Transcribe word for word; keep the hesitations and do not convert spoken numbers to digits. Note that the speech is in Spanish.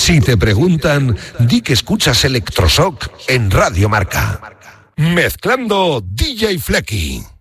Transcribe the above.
Si te preguntan, di que escuchas Electroshock en Radio Marca. Mezclando D J Flecky.